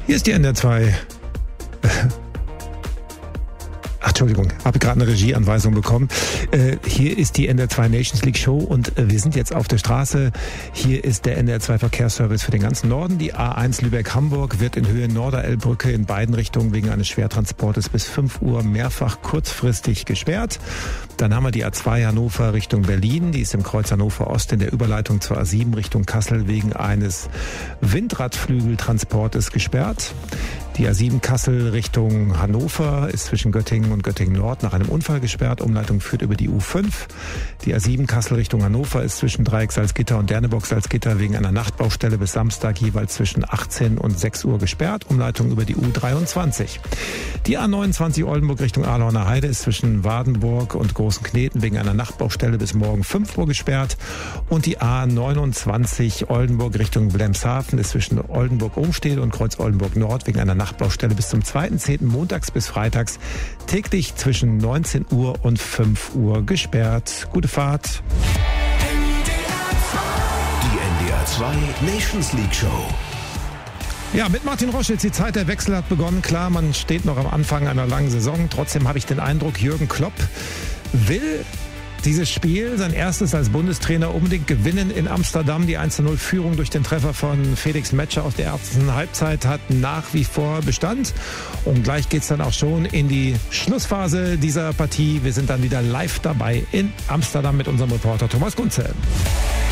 Hier ist die NDR 2. Entschuldigung, habe gerade eine Regieanweisung bekommen. Hier ist die NDR 2 Nations League Show und wir sind jetzt auf der Straße. Hier ist der NDR 2 Verkehrsservice für den ganzen Norden. Die A1 Lübeck-Hamburg wird in Höhe Norderelbbrücke in beiden Richtungen wegen eines Schwertransportes bis 5 Uhr mehrfach kurzfristig gesperrt. Dann haben wir die A2 Hannover Richtung Berlin. Die ist im Kreuz Hannover Ost in der Überleitung zur A7 Richtung Kassel wegen eines Windradflügeltransportes gesperrt. Die A7 Kassel Richtung Hannover ist zwischen Göttingen und Göttingen Nord nach einem Unfall gesperrt. Umleitung führt über die U5. Die A7 Kassel Richtung Hannover ist zwischen Dreieck Salzgitter und Dernebock Salzgitter wegen einer Nachtbaustelle bis Samstag jeweils zwischen 18 und 6 Uhr gesperrt. Umleitung über die U23. Die A29 Oldenburg Richtung Ahlhorner Heide ist zwischen Wadenburg und Großen Kneten wegen einer Nachtbaustelle bis morgen 5 Uhr gesperrt. Und die A29 Oldenburg Richtung Wilhelmshaven ist zwischen Oldenburg-Umstede und Kreuz Oldenburg Nord wegen einer Nachtbaustelle bis zum 2.10. montags bis freitags täglich zwischen 19 Uhr und 5 Uhr gesperrt. Gute Fahrt. Die NDR 2 Nations League Show. Ja, mit Martin Roschitz, die Zeit der Wechsel hat begonnen. Klar, man steht noch am Anfang einer langen Saison. Trotzdem habe ich den Eindruck, Jürgen Klopp will dieses Spiel, sein erstes als Bundestrainer, unbedingt gewinnen in Amsterdam. Die 1:0-Führung durch den Treffer von Felix Metscher aus der ersten Halbzeit hat nach wie vor Bestand. Und gleich geht's dann auch schon in die Schlussphase dieser Partie. Wir sind dann wieder live dabei in Amsterdam mit unserem Reporter Thomas Gunzel.